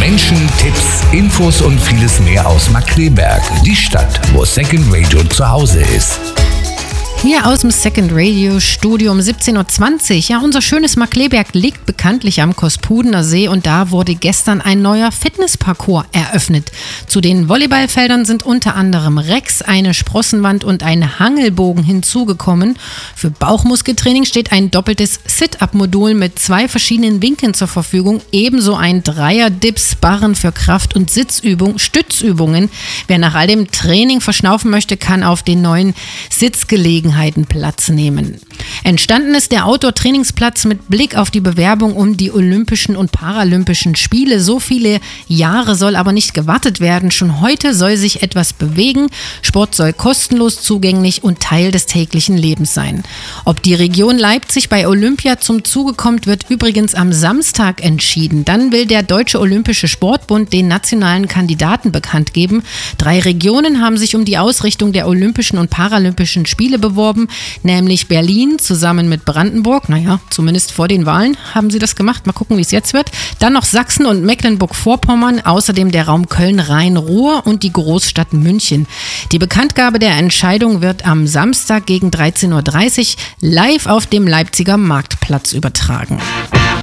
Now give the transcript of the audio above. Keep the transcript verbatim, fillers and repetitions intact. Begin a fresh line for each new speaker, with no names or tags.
Menschen, Tipps, Infos und vieles mehr aus Markkleeberg, die Stadt, wo Second Radio zu Hause ist.
Hier aus dem Second Radio Studio um siebzehn Uhr zwanzig. Ja, unser schönes Markkleeberg liegt bekanntlich am Kospudener See und da wurde gestern ein neuer Fitnessparcours eröffnet. Zu den Volleyballfeldern sind unter anderem Rex, eine Sprossenwand und ein Hangelbogen hinzugekommen. Für Bauchmuskeltraining steht ein doppeltes Sit-Up-Modul mit zwei verschiedenen Winkeln zur Verfügung, ebenso ein Dreier-Dips-Barren für Kraft- und Sitzübung, Stützübungen. Wer nach all dem Training verschnaufen möchte, kann auf den neuen Sitzgelegenheiten Platz nehmen. Entstanden ist der Outdoor-Trainingsplatz mit Blick auf die Bewerbung um die Olympischen und Paralympischen Spiele. So viele Jahre soll aber nicht gewartet werden. Schon heute soll sich etwas bewegen. Sport soll kostenlos zugänglich und Teil des täglichen Lebens sein. Ob die Region Leipzig bei Olympia zum Zuge kommt, wird übrigens am Samstag entschieden. Dann will der Deutsche Olympische Sportbund den nationalen Kandidaten bekannt geben. Drei Regionen haben sich um die Ausrichtung der Olympischen und Paralympischen Spiele beworben. Nämlich Berlin zusammen mit Brandenburg, naja, zumindest vor den Wahlen haben sie das gemacht, mal gucken, wie es jetzt wird. Dann noch Sachsen und Mecklenburg-Vorpommern, außerdem der Raum Köln-Rhein-Ruhr und die Großstadt München. Die Bekanntgabe der Entscheidung wird am Samstag gegen dreizehn Uhr dreißig live auf dem Leipziger Marktplatz übertragen.